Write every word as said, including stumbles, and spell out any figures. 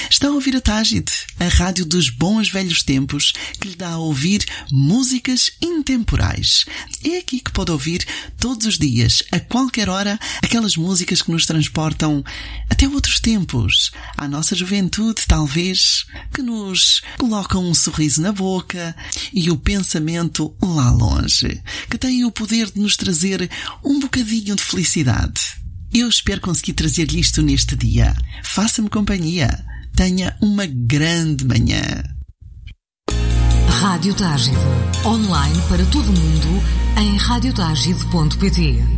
Está a ouvir a Tágide, a rádio dos bons velhos tempos, que lhe dá a ouvir músicas intemporais. É aqui que pode ouvir todos os dias, a qualquer hora, aquelas músicas que nos transportam até outros tempos, à nossa juventude, talvez, que nos colocam um sorriso na boca e o pensamento lá longe, que têm o poder de nos trazer um bocadinho de felicidade. Eu espero conseguir trazer-lhe isto neste dia. Faça-me companhia. Tenha uma grande manhã. Rádio Tágide. Online para todo o mundo em rádio tágide ponto pt.